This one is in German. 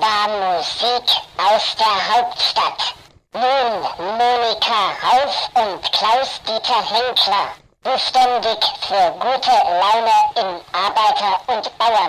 war Musik aus der Hauptstadt. Nun Monika Rauf und Klaus-Dieter Henkler, beständig für gute Laune im Arbeiter- und Bauernhaus.